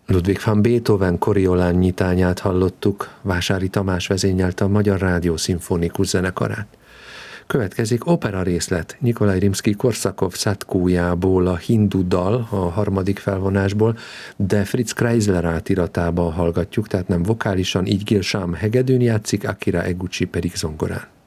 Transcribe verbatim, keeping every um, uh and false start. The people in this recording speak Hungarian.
Ludwig van Beethoven Koriolán nyitányát hallottuk, Vásári Tamás vezényelte a Magyar Rádió Szimfonikus Zenekarát. Következik opera részlet Nyikolaj Rimszkij-Korsakov Szatkójából, a hindu dal a harmadik felvonásból, de Fritz Kreisler átiratában hallgatjuk, tehát nem vokálisan, így Gil Sham hegedűn játszik, Akira Eguchi pedig zongorán.